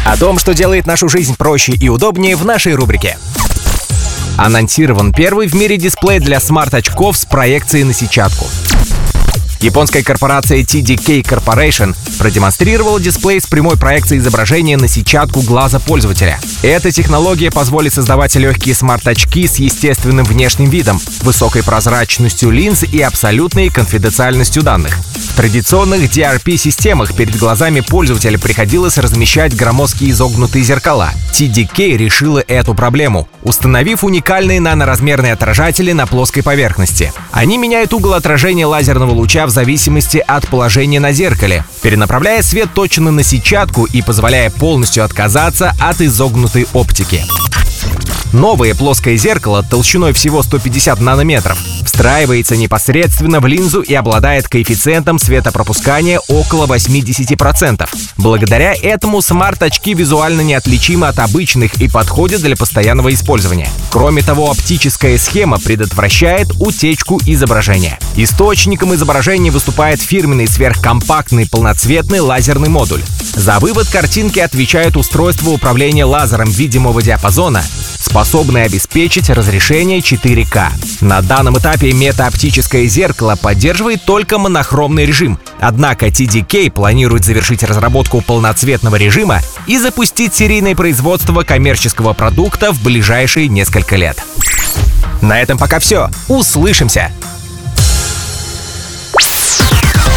О том, что делает нашу жизнь проще и удобнее, в нашей рубрике. Анонсирован первый в мире дисплей для смарт-очков с проекцией на сетчатку. Японская корпорация TDK Corporation продемонстрировала дисплей с прямой проекцией изображения на сетчатку глаза пользователя. Эта технология позволит создавать легкие смарт-очки с естественным внешним видом, высокой прозрачностью линз и абсолютной конфиденциальностью данных. В традиционных DRP-системах перед глазами пользователя приходилось размещать громоздкие изогнутые зеркала. TDK решила эту проблему, установив уникальные наноразмерные отражатели на плоской поверхности. Они меняют угол отражения лазерного луча в зависимости от положения на зеркале, перенаправляя свет точно на сетчатку и позволяя полностью отказаться от изогнутой оптики. Новое плоское зеркало толщиной всего 150 нанометров встраивается непосредственно в линзу и обладает коэффициентом светопропускания около 80%. Благодаря этому смарт-очки визуально неотличимы от обычных и подходят для постоянного использования. Кроме того, оптическая схема предотвращает утечку изображения. Источником изображения выступает фирменный сверхкомпактный полноцветный лазерный модуль. За вывод картинки отвечает устройство управления лазером видимого диапазона, способное обеспечить разрешение 4К. На данном этапе метаоптическое зеркало поддерживает только монохромный режим, однако TDK планирует завершить разработку полноцветного режима и запустить серийное производство коммерческого продукта в ближайшие несколько лет. На этом пока все. Услышимся!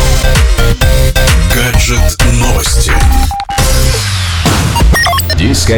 Гаджет новости.